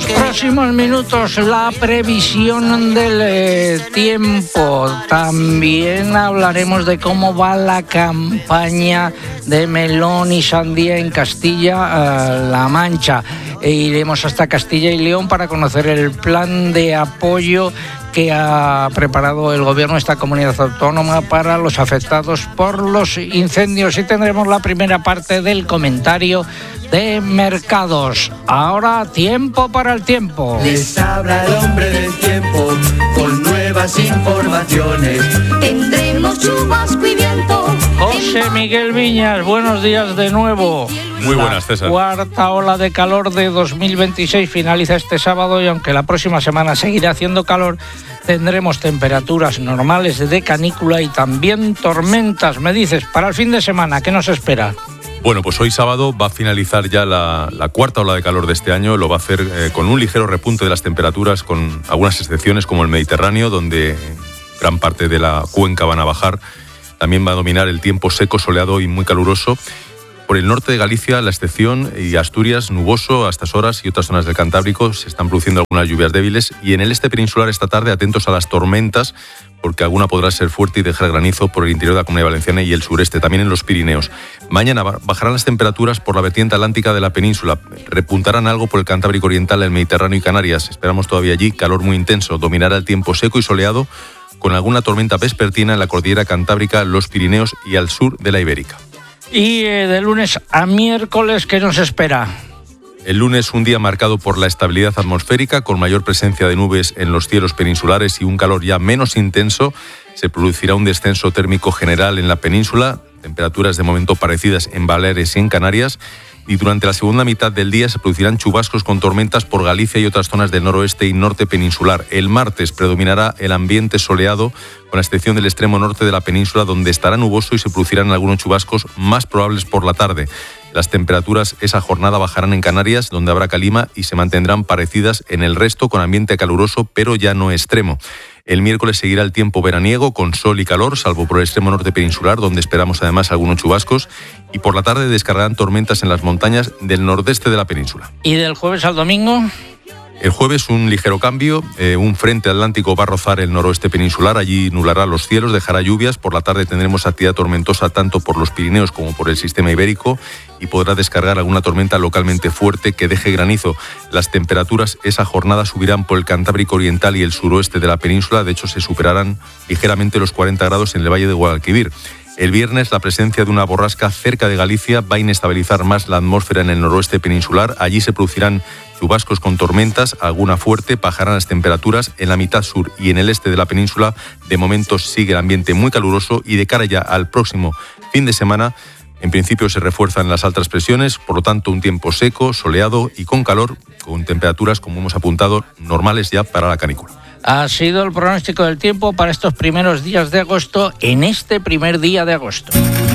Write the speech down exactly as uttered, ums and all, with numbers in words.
Próximos minutos, la previsión del eh, tiempo. También hablaremos de cómo va la campaña de melón y sandía en Castilla-La Mancha. E iremos hasta Castilla y León para conocer el plan de apoyo que ha preparado el gobierno de esta comunidad autónoma para los afectados por los incendios. Y tendremos la primera parte del comentario de mercados. Ahora, tiempo para el tiempo. Les habla el hombre del tiempo con nuevas informaciones. Tendremos chubasco y viento. José Miguel Viñas, buenos días de nuevo. Muy buenas, César. La cuarta ola de calor de dos mil veintiséis finaliza este sábado y aunque la próxima semana seguirá haciendo calor, tendremos temperaturas normales de canícula y también tormentas. Me dices, para el fin de semana, ¿qué nos espera? Bueno, pues hoy sábado va a finalizar ya la, la cuarta ola de calor de este año. Lo va a hacer eh, con un ligero repunte de las temperaturas, con algunas excepciones como el Mediterráneo, donde gran parte de la cuenca van a bajar. También va a dominar el tiempo seco, soleado y muy caluroso. Por el norte de Galicia, la excepción, y Asturias, nuboso a estas horas, y otras zonas del Cantábrico se están produciendo algunas lluvias débiles. Y en el este peninsular esta tarde, atentos a las tormentas, porque alguna podrá ser fuerte y dejar granizo por el interior de la Comunidad Valenciana y el sureste, también en los Pirineos. Mañana bajarán las temperaturas por la vertiente atlántica de la península. Repuntarán algo por el Cantábrico Oriental, el Mediterráneo y Canarias. Esperamos todavía allí calor muy intenso. Dominará el tiempo seco y soleado, con alguna tormenta vespertina en la cordillera Cantábrica, los Pirineos y al sur de la Ibérica. Y eh, de lunes a miércoles, ¿qué nos espera? El lunes, un día marcado por la estabilidad atmosférica, con mayor presencia de nubes en los cielos peninsulares y un calor ya menos intenso. Se producirá un descenso térmico general en la península, temperaturas de momento parecidas en Baleares y en Canarias. Y durante la segunda mitad del día se producirán chubascos con tormentas por Galicia y otras zonas del noroeste y norte peninsular. El martes predominará el ambiente soleado, con la excepción del extremo norte de la península, donde estará nuboso y se producirán algunos chubascos más probables por la tarde. Las temperaturas esa jornada bajarán en Canarias, donde habrá calima, y se mantendrán parecidas en el resto, con ambiente caluroso, pero ya no extremo. El miércoles seguirá el tiempo veraniego, con sol y calor, salvo por el extremo norte peninsular, donde esperamos además algunos chubascos, y por la tarde descargarán tormentas en las montañas del nordeste de la península. ¿Y del jueves al domingo? El jueves un ligero cambio, eh, un frente atlántico va a rozar el noroeste peninsular, allí nublará los cielos, dejará lluvias. Por la tarde tendremos actividad tormentosa tanto por los Pirineos como por el sistema ibérico y podrá descargar alguna tormenta localmente fuerte que deje granizo. Las temperaturas esa jornada subirán por el Cantábrico Oriental y el suroeste de la península, de hecho se superarán ligeramente los cuarenta grados en el valle de Guadalquivir. El viernes, la presencia de una borrasca cerca de Galicia va a inestabilizar más la atmósfera en el noroeste peninsular. Allí se producirán chubascos con tormentas, alguna fuerte, bajarán las temperaturas en la mitad sur y en el este de la península. De momento sigue el ambiente muy caluroso y de cara ya al próximo fin de semana, en principio se refuerzan las altas presiones, por lo tanto un tiempo seco, soleado y con calor, con temperaturas, como hemos apuntado, normales ya para la canícula. Ha sido el pronóstico del tiempo para estos primeros días de agosto, en este primer día de agosto.